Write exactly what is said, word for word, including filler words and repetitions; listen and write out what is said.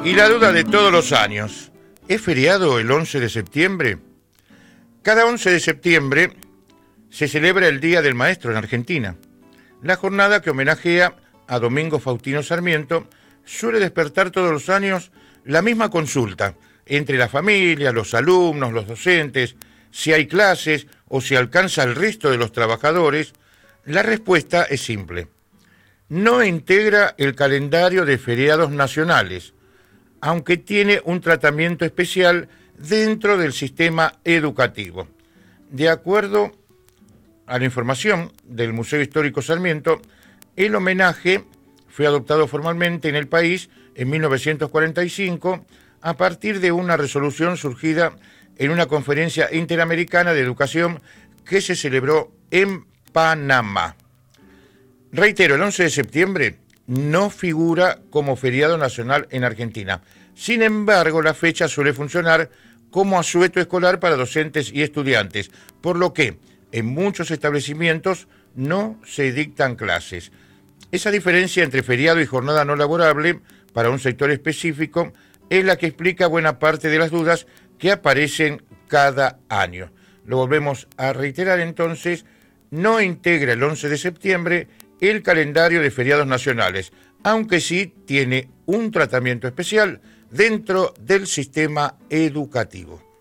Y la duda de todos los años, ¿es feriado el once de septiembre? Cada once de septiembre se celebra el Día del Maestro en Argentina. La jornada que homenajea a Domingo Faustino Sarmiento suele despertar todos los años la misma consulta entre la familia, los alumnos, los docentes, si hay clases o si alcanza el resto de los trabajadores. La respuesta es simple. No integra el calendario de feriados nacionales, aunque tiene un tratamiento especial dentro del sistema educativo. De acuerdo a la información del Museo Histórico Sarmiento, el homenaje fue adoptado formalmente en el país en mil novecientos cuarenta y cinco a partir de una resolución surgida en una conferencia interamericana de educación que se celebró en Panamá. Reitero, el once de septiembre no figura como feriado nacional en Argentina. Sin embargo, la fecha suele funcionar como asueto escolar para docentes y estudiantes, por lo que en muchos establecimientos no se dictan clases. Esa diferencia entre feriado y jornada no laborable para un sector específico es la que explica buena parte de las dudas que aparecen cada año. Lo volvemos a reiterar entonces, no integra el once de septiembre el calendario de feriados nacionales, aunque sí tiene un tratamiento especial dentro del sistema educativo.